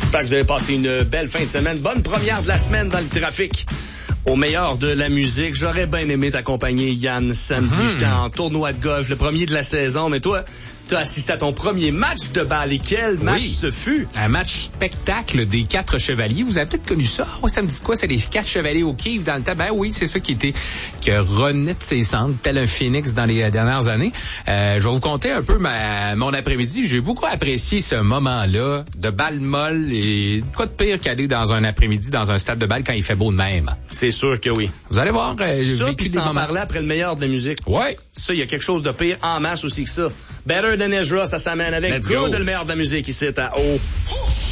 J'espère que vous avez passé une belle fin de semaine. Bonne première de la semaine dans le trafic. Au meilleur de la musique, j'aurais bien aimé t'accompagner, Yann, samedi. J'étais en tournoi de golf, le premier de la saison. Mais toi, t'as assisté à ton premier match de balle. Et quel match ce fut? Un match spectacle des 4 chevaliers. Vous avez peut-être connu ça. Oh, ça me dit quoi? C'est les 4 chevaliers au Kiev dans le temps. Ben oui, c'est ça qui renaît de ses cendres, tel un phénix dans les dernières années. Je vais vous conter un peu mon après-midi. J'ai beaucoup apprécié ce moment-là de balle molle et quoi de pire qu'aller dans un après-midi dans un stade de balle quand il fait beau de même. C'est sûr que oui. Vous allez voir. Ça, puis t'en parlais après le meilleur de la musique. Ouais. Ça, il y a quelque chose de pire en masse aussi que ça. Better Than Ezra, ça s'amène avec Let's good go. le meilleur de la musique ici à O.